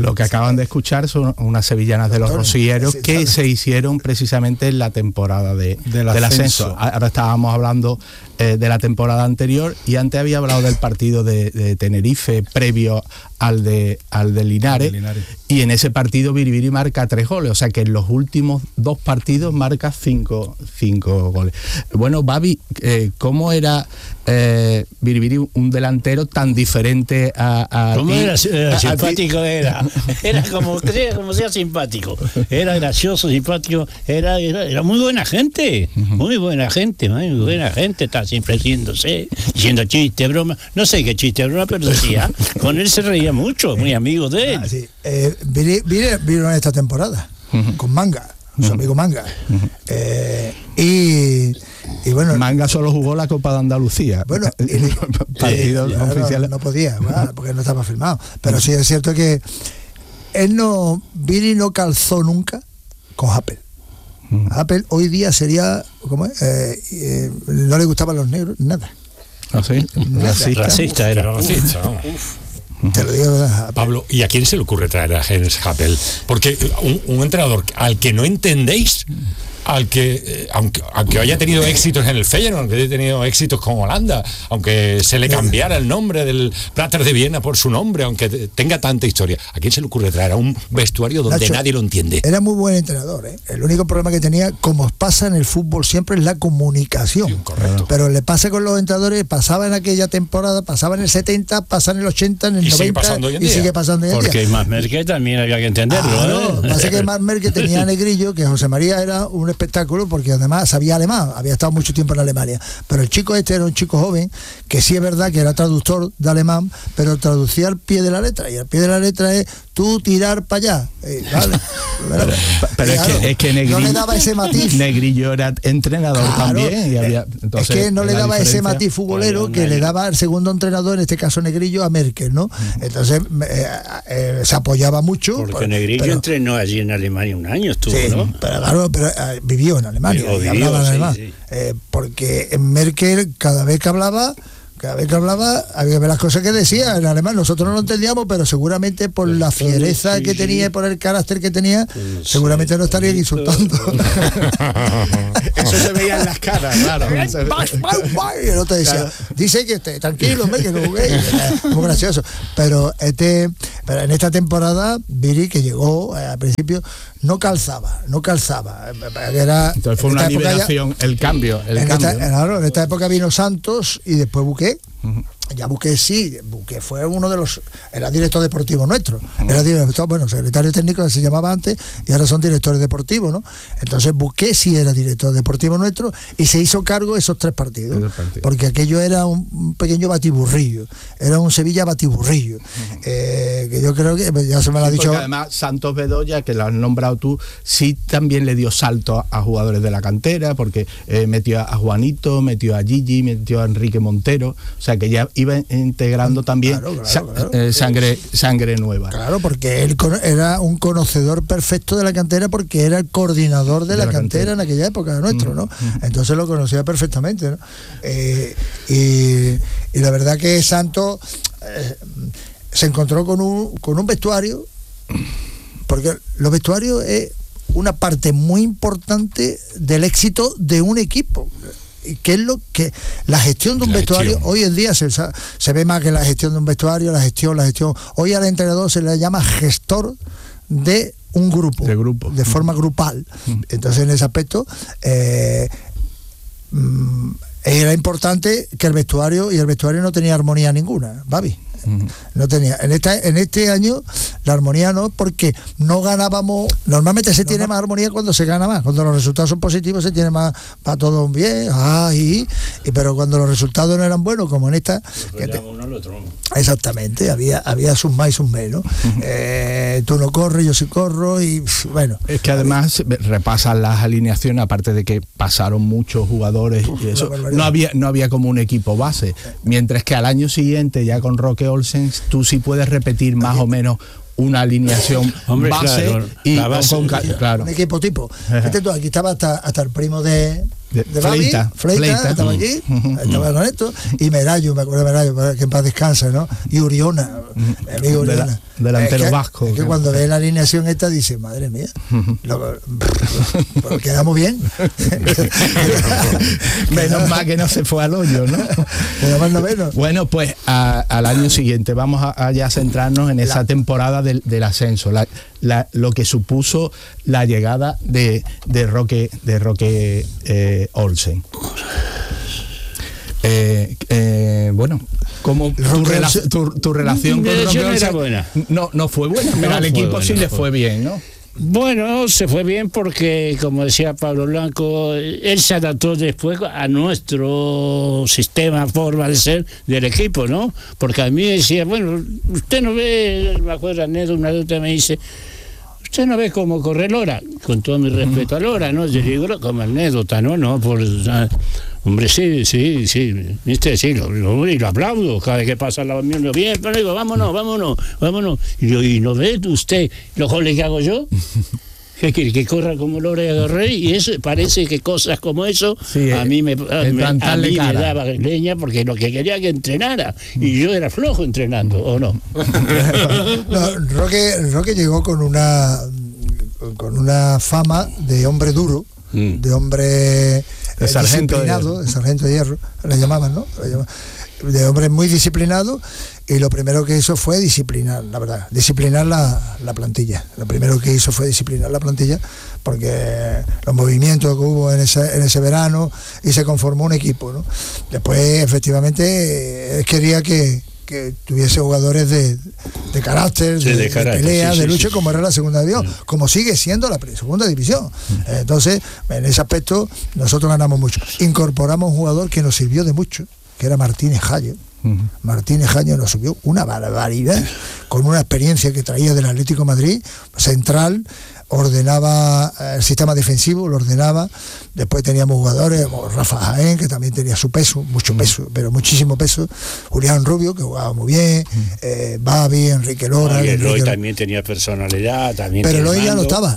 Lo que acaban de escuchar son unas sevillanas de los Rosilleros que se hicieron precisamente en la temporada del ascenso. Ahora estábamos hablando de la temporada anterior, y antes había hablado del partido de Tenerife previo al de Linares, y en ese partido Biribiri marca 3 goles, o sea que en los últimos 2 partidos marca 5 goles. Bueno, Babi, ¿cómo era Biribiri, un delantero tan diferente a ¿Cómo ti? Era simpático, era como sea simpático, era gracioso, simpático, era muy buena gente, muy buena gente, está siempre riéndose, diciendo chistes, bromas, no sé qué chiste, broma, pero decía, con él se reía mucho, muy amigo de él. Sí. Vino en esta temporada con Manga, su amigo Manga, y bueno, Manga solo jugó la Copa de Andalucía. Bueno, partidos oficiales. No podía, porque no estaba firmado. Pero sí es cierto que Viri no calzó nunca con Happel. Happel hoy día sería, ¿cómo es? No le gustaban los negros, nada. ¿Ah, sí? Racista era. Racista, ¿no? Te lo digo, ¿verdad? Pablo, ¿y a quién se le ocurre traer a Jens Happel? Porque un entrenador al que no entendéis, al que aunque haya tenido éxitos en el Feyenoord, aunque haya tenido éxitos con Holanda, aunque se le cambiara el nombre del Prater de Viena por su nombre, aunque tenga tanta historia, ¿a quién se le ocurre traer a un vestuario donde Nacho, nadie lo entiende? Era muy buen entrenador, ¿eh? El único problema que tenía, como pasa en el fútbol siempre, es la comunicación. Sí, correcto. Pero le pasa con los entrenadores, pasaba en aquella temporada, pasaba en el 70, pasa en el 80, en el 90 sigue pasando hoy en y día. sigue pasando hoy en día. Porque más Merkel también había que entenderlo. No, pasa que más Merkel tenía a Negrillo, que José María era un espectáculo, porque además sabía alemán, había estado mucho tiempo en Alemania, pero el chico este era un chico joven, que sí es verdad que era traductor de alemán, pero traducía al pie de la letra, y al pie de la letra es tú tirar para allá. Vale. Pero es que Negrillo, no le daba ese matiz. Negrillo era entrenador también. Y había, entonces, es que no le daba ese matiz futbolero que le daba al segundo entrenador, en este caso Negrillo, a Merkel, ¿no? Entonces se apoyaba mucho. Porque Negrillo entrenó allí en Alemania un año, estuvo, sí, ¿no? Pero claro, vivió en Alemania. Y hablaba en alemán. Sí. Porque Merkel, cada vez que hablaba, había que ver las cosas que decía en alemán. Nosotros no lo entendíamos, pero seguramente por la fiereza que tenía y por el carácter que tenía, seguramente no estarían insultando. Eso se veía en las caras, claro. Y el otro decía, dice que esté tranquilo, hombre, que no jugué. Muy gracioso. Pero en esta temporada, Viri, que llegó al principio, no calzaba. Entonces fue una liberación, el cambio. Claro, en esta época vino Santos y después Buqué. Ya Buqué fue uno de los, era director deportivo nuestro, era director, bueno, secretario técnico se llamaba antes, y ahora son directores deportivos, ¿no? Entonces Buqué sí era director deportivo nuestro y se hizo cargo de esos 3 partidos, porque aquello era un pequeño batiburrillo, era un Sevilla batiburrillo, que yo creo que ya se me lo ha dicho. Además Santos Bedoya, que lo has nombrado tú, sí también le dio salto a jugadores de la cantera, porque metió a Juanito, metió a Gigi, metió a Enrique Montero, o sea que ya iba integrando también sangre nueva. Claro, porque él era un conocedor perfecto de la cantera, porque era el coordinador de la cantera en aquella época nuestro, ¿no? Entonces lo conocía perfectamente, ¿no? Y la verdad que Santos se encontró con un vestuario, porque los vestuarios es una parte muy importante del éxito de un equipo. ¿Qué es lo que la gestión de un vestuario hoy en día se ve más que la gestión de un vestuario, la gestión hoy al entrenador se le llama gestor de un grupo, de forma grupal. Entonces en ese aspecto era importante que el vestuario no tenía armonía ninguna, Babi. No tenía. En este año la armonía no, porque no ganábamos. Normalmente se tiene más armonía cuando se gana más, cuando los resultados son positivos se tiene más, va todo bien, pero cuando los resultados no eran buenos, como en esta, exactamente, había sus más y sus menos. Tú no corres, yo sí corro, y bueno. Es que además repasan las alineaciones, aparte de que pasaron muchos jugadores y eso, no había como un equipo base, mientras que al año siguiente, ya con Roque Olsen, tú sí puedes repetir más o menos una alineación base, claro, y la base, claro. Un equipo tipo. Tú, aquí estaba hasta el primo de Fleita estaba aquí, estaba con esto, y Merallo, me acuerdo de Merallo, que en paz descansa, ¿no? Y Uriona, mi amigo Uriona. Delantero vasco. Es que cuando ve la alineación esta dice, madre mía, pero quedamos bien. Menos mal que no se fue al hoyo, ¿no? Menos. Bueno, pues al año siguiente vamos a ya centrarnos en esa temporada del ascenso, lo que supuso la llegada de Roque Olsen. Bueno, como tu relación con Roque Olsen buena. No fue buena, pero al equipo sí le fue bien, ¿no? Bueno, se fue bien porque, como decía Pablo Blanco, él se adaptó después a nuestro sistema, forma de ser del equipo, ¿no? Porque a mí decía, bueno, usted no ve, me acuerdo, una anécdota me dice, usted no ve cómo corre Lora, con todo mi respeto a Lora, ¿no? Yo digo como anécdota, ¿no? Hombre, sí, viste, sí, lo aplaudo, cada vez que pasa al lado mío, lo bien, pero digo, vámonos. Y yo, ¿y no ve usted los goles que hago yo? Que corra como Lora y agarré, y eso parece que cosas como eso sí, a mí me daba leña, porque lo que quería que entrenara, y yo era flojo entrenando, ¿o no? Roque llegó con una fama de hombre duro, de hombre de sargento de hierro, le llamaban, ¿no? De hombre muy disciplinado, y lo primero que hizo fue disciplinar la plantilla. Lo primero que hizo fue disciplinar la plantilla, porque los movimientos que hubo en ese verano, y se conformó un equipo, ¿no? Después, efectivamente, quería que tuviese jugadores de carácter, de pelea, de lucha, como era la segunda división, como sigue siendo la segunda división. Entonces, en ese aspecto, nosotros ganamos mucho. Incorporamos un jugador que nos sirvió de mucho, que era Martínez Jallo. Martínez Jallo nos subió una barbaridad, con una experiencia que traía del Atlético de Madrid, central, ordenaba el sistema defensivo, lo ordenaba. Después teníamos jugadores como Rafa Jaén, que también tenía su peso, mucho peso, pero muchísimo peso. Julián Rubio, que jugaba muy bien, Babi, Enrique Lora. Y Eloy también tenía personalidad, pero Eloy ya no estaba.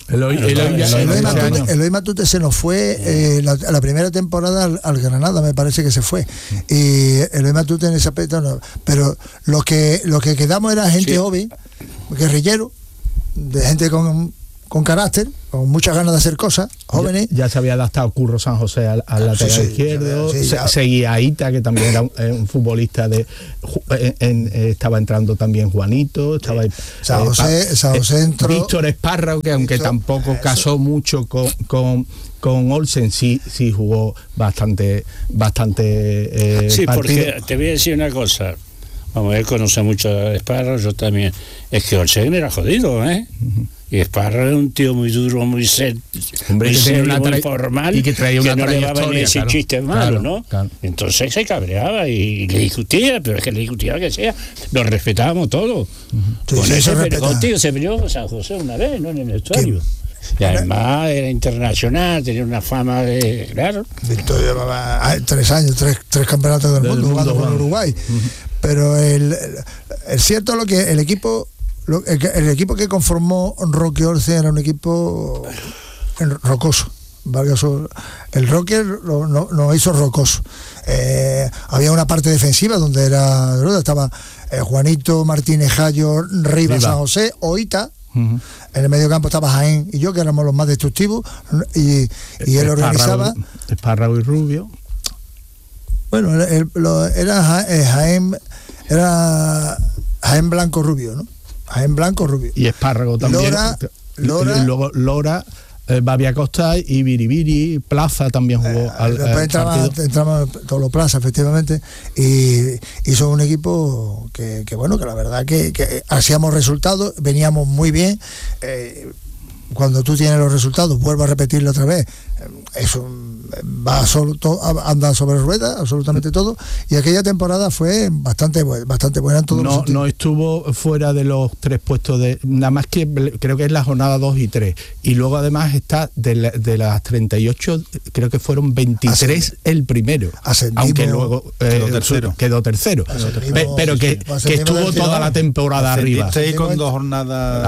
Eloy Matute se nos fue la primera temporada al Granada, me parece que se fue. Y Eloy Matute en ese aspecto no. Pero lo que quedamos era gente joven, guerrillero, de gente con carácter, con muchas ganas de hacer cosas, jóvenes. Ya se había adaptado Curro San José al lateral izquierdo, seguía Aita, que también era un futbolista estaba entrando también Juanito, estaba San José entró. Víctor Espárrago, que aunque tampoco casó mucho con Olsen, sí jugó bastante sí, partido. Porque te voy a decir una cosa. Vamos, él conoce mucho a Espárrago, yo también. Es que Olsen era jodido, ¿eh? Y Espárrago era un tío muy duro, muy serio, muy formal, y que traía una no le daban ese claro, chiste malo, claro, ¿no? Claro. Entonces se cabreaba y le discutía, pero es que le discutía que sea. Lo respetábamos todo. Con eso contigo se peleó San José una vez, ¿no? En el estuario. Y además era internacional, tenía una fama de... Claro. Victoria llevaba 3 años, tres campeonatos del mundo jugando con Uruguay. Pero el cierto es el equipo que conformó Roque Olsen era un equipo rocoso. El Roque nos hizo rocoso. Había una parte defensiva donde estaba Juanito, Martínez Jallo, Rivas, San José, Oita. En el medio campo estaba Jaén y yo, que éramos los más destructivos, y él organizaba. Espárrago y Rubio. Bueno, era Jaén Blanco Rubio, ¿no? Jaén Blanco Rubio. Y Espárrago también. Luego Lora, Babia Costa y Biribiri, Plaza también jugó después entramos todos los Plaza, efectivamente, y hizo un equipo que la verdad que hacíamos resultados, veníamos muy bien. Cuando tú tienes los resultados, vuelvo a repetirlo otra vez, eso anda sobre ruedas, absolutamente todo, y aquella temporada fue bastante buena en todos los sentidos. No estuvo fuera de los 3 puestos, nada más que creo que es la jornada 2 y 3, y luego además está de las 38, creo que fueron 23 el primero, aunque luego quedó tercero. Pero que estuvo toda la temporada arriba. Con 2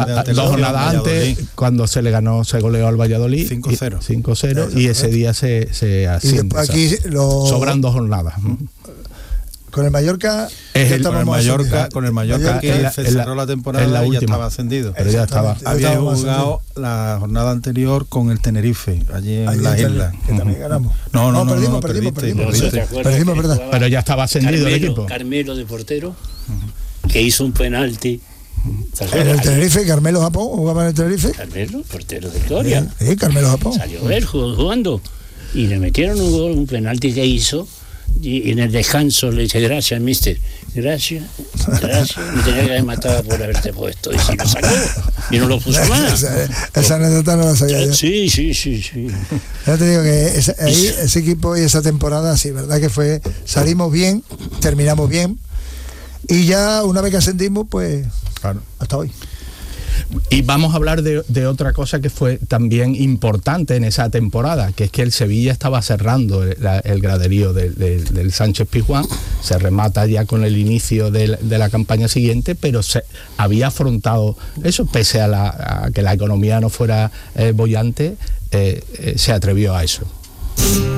jornadas antes, cuando se goleó al Valladolid 5-0 y ese día se se asciende. Y aquí sobran 2 jornadas. Con el Mallorca, con el Mallorca que se cerró la temporada y ya estaba ascendido. Pero ya estaba. Había jugado la jornada anterior con el Tenerife, allí en las islas. Que también ganamos. No, perdimos, ¿verdad? Pero ya estaba ascendido el equipo. Carmelo de portero, que hizo un penalti. En el Tenerife, Carmelo Japón, jugaba en el Tenerife. Carmelo, portero de Gloria. Sí, Carmelo Japón. Salió él jugando y le metieron un gol, un penalti que hizo. Y en el descanso le dice: gracias, mister, gracias, me tenía que haber matado por haberte puesto. Y si lo sacó y no lo puso más. Esa anécdota no la sabía yo. Sí. Ya te digo que ese equipo y esa temporada, sí, verdad que salimos bien, terminamos bien, y ya una vez que ascendimos, pues claro, hasta hoy. Y vamos a hablar de otra cosa que fue también importante en esa temporada, que es que el Sevilla estaba cerrando el graderío del Sánchez Pizjuán. Se remata ya con el inicio de la campaña siguiente, pero se había afrontado eso, pese a que la economía no fuera boyante, se atrevió a eso.